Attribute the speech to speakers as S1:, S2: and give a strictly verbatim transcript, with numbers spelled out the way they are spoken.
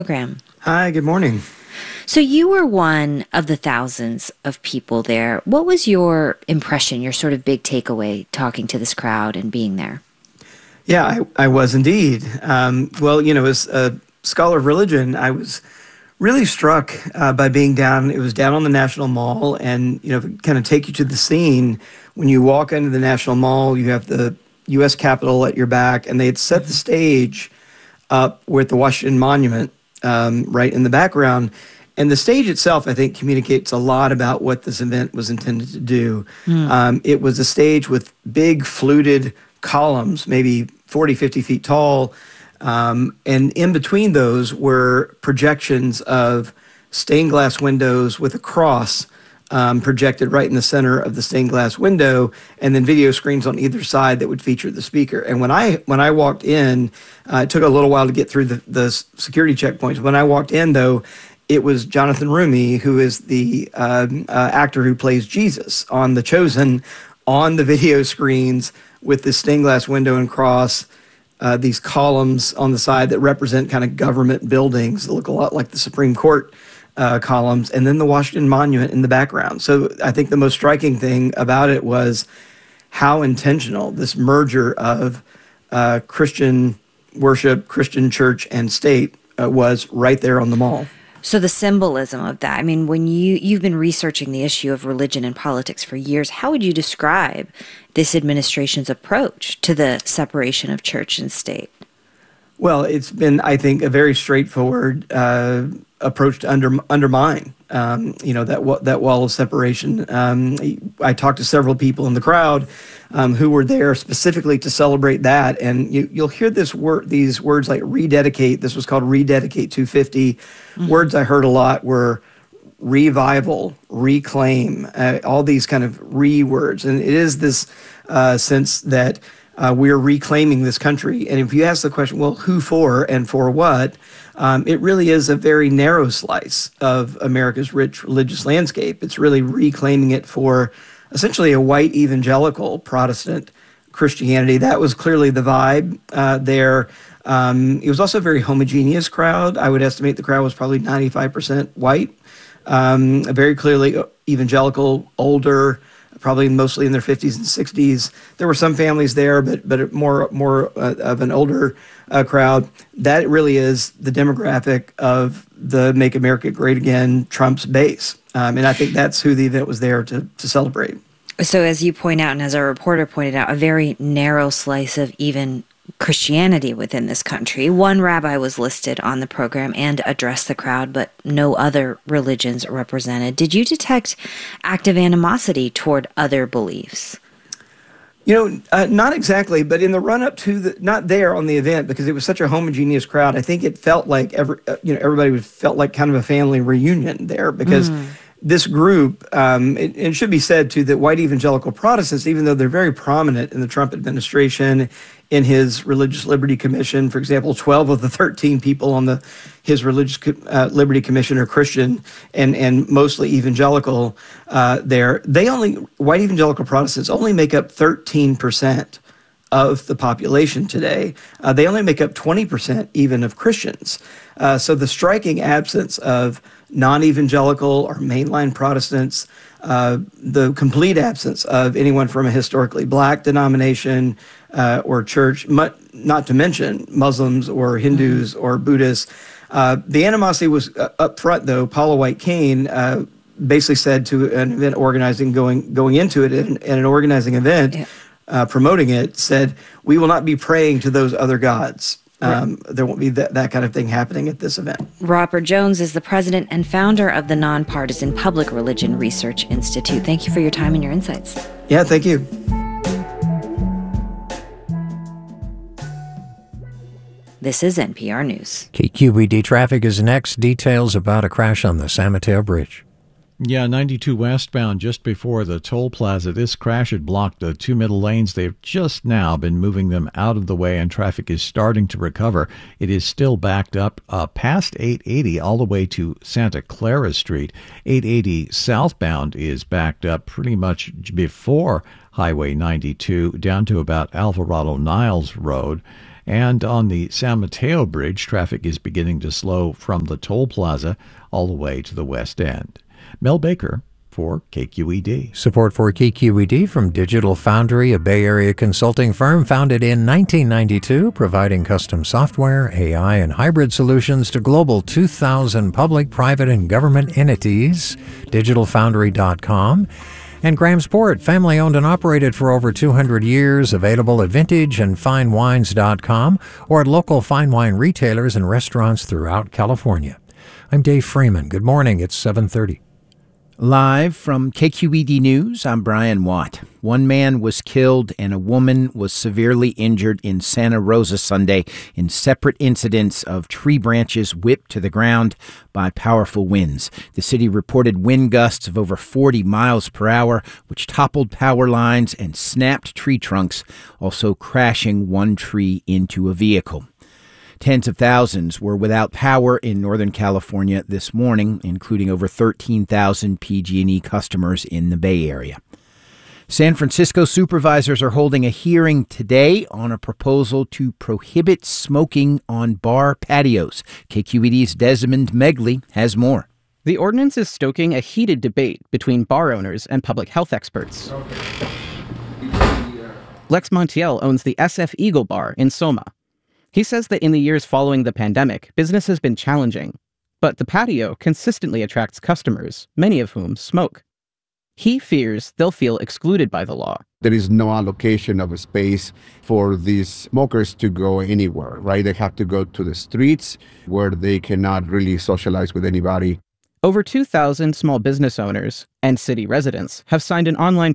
S1: Program.
S2: Hi, good morning.
S1: So you were one of the thousands of people there. What was your impression, your sort of big takeaway talking to this crowd and being there?
S2: Yeah, I, I was indeed. Um, well, you know, as a scholar of religion, I was really struck uh, by being down. It was down on the National Mall, and, you know, kind of take you to the scene. When you walk into the National Mall, you have the U S Capitol at your back, and they had set the stage up with the Washington Monument um, right in the background. And the stage itself, I think, communicates a lot about what this event was intended to do.
S1: Mm.
S2: Um, it was a stage with big fluted columns, maybe forty, fifty feet tall. Um, and in between those were projections of stained glass windows with a cross um, projected right in the center of the stained glass window, and then video screens on either side that would feature the speaker. And when I when I walked in, uh, it took a little while to get through the, the security checkpoints. When I walked in, though, it was Jonathan Roumie, who is the um, uh, actor who plays Jesus on The Chosen, on the video screens with this stained glass window and cross, uh, these columns on the side that represent kind of government buildings that look a lot like the Supreme Court uh, columns, and then the Washington Monument in the background. So I think the most striking thing about it was how intentional this merger of uh, Christian worship, Christian church, and state uh, was right there on the mall.
S1: So the symbolism of that, I mean, when you, you've been researching the issue of religion and politics for years, how would you describe this administration's approach to the separation of church and state?
S2: Well, it's been, I think, a very straightforward uh, approach to under, undermine, um, you know, that that wall of separation. Um, I talked to several people in the crowd um, who were there specifically to celebrate that, and you, you'll hear this word, these words like rededicate. This was called Rededicate two fifty. Mm-hmm. Words I heard a lot were revival, reclaim, uh, all these kind of re words, and it is this uh, sense that Uh, we're reclaiming this country. And if you ask the question, well, who for and for what, um, it really is a very narrow slice of America's rich religious landscape. It's really reclaiming it for essentially a white evangelical Protestant Christianity. That was clearly the vibe uh, there. Um, it was also a very homogeneous crowd. I would estimate the crowd was probably ninety-five percent white, um, very clearly evangelical, older, probably mostly in their fifties and sixties. There were some families there, but but more more uh, of an older uh, crowd. That really is the demographic of the Make America Great Again Trump's base. Um, and I think that's who the event was there to, to celebrate.
S1: So as you point out, and as our reporter pointed out, a very narrow slice of even Christianity within this country. One rabbi was listed on the program and addressed the crowd, but no other religions represented. Did you detect active animosity toward other beliefs?
S2: You know, uh, not exactly, but in the run-up to the, not there on the event, because it was such a homogeneous crowd, I think it felt like every, uh, you know, everybody felt like kind of a family reunion there, because mm. this group, um, it, it should be said too that white evangelical Protestants, even though they're very prominent in the Trump administration, in his Religious Liberty Commission, for example, twelve of the thirteen people on the his Religious uh, Liberty Commission are Christian and and mostly evangelical. Uh, there, they only white evangelical Protestants only make up thirteen percent of the population today. Uh, they only make up twenty percent even of Christians. Uh, so the striking absence of non-evangelical or mainline Protestants, uh, the complete absence of anyone from a historically black denomination uh, or church, not to mention Muslims or Hindus mm-hmm. or Buddhists. Uh, the animosity was uh, up front, though. Paula White-Cain uh, basically said to an event organizing going going into it, and an organizing event, yeah. uh, promoting it, said, "We will not be praying to those other gods." Um, there won't be that, that kind of thing happening at this event.
S1: Robert Jones is the president and founder of the Nonpartisan Public Religion Research Institute. Thank you for your time and your insights.
S2: Yeah, thank you.
S1: This is N P R News.
S3: K Q B D traffic is next. Details about a crash on the San Mateo Bridge.
S4: Yeah, ninety-two westbound just before the toll plaza. This crash had blocked the two middle lanes. They've just now been moving them out of the way, and traffic is starting to recover. It is still backed up uh, past eight eighty all the way to Santa Clara Street. eight eighty southbound is backed up pretty much before Highway ninety-two down to about Alvarado Niles Road. And on the San Mateo Bridge, traffic is beginning to slow from the toll plaza all the way to the west end. Mel Baker for K Q E D.
S3: Support for K Q E D from Digital Foundry, a Bay Area consulting firm founded in nineteen ninety-two, providing custom software, A I, and hybrid solutions to global two thousand public, private, and government entities. digital foundry dot com. And Graham's Port, family-owned and operated for over two hundred years, available at vintage and fine wines dot com or at local fine wine retailers and restaurants throughout California. I'm Dave Freeman. Good morning. It's seven thirty.
S5: Live from K Q E D News, I'm Brian Watt. One man was killed and a woman was severely injured in Santa Rosa Sunday in separate incidents of tree branches whipped to the ground by powerful winds. The city reported wind gusts of over forty miles per hour, which toppled power lines and snapped tree trunks, also crashing one tree into a vehicle. Tens of thousands were without power in Northern California this morning, including over thirteen thousand P G and E customers in the Bay Area. San Francisco supervisors are holding a hearing today on a proposal to prohibit smoking on bar patios. K Q E D's Desmond Megley has more.
S6: The ordinance is stoking a heated debate between bar owners and public health experts. Lex Montiel owns the S F Eagle Bar in Soma. He says that in the years following the pandemic, business has been challenging, but the patio consistently attracts customers, many of whom smoke. He fears they'll feel excluded by the law.
S7: There is no allocation of a space for these smokers to go anywhere, right? They have to go to the streets where they cannot really socialize with anybody.
S6: Over two thousand small business owners and city residents have signed an online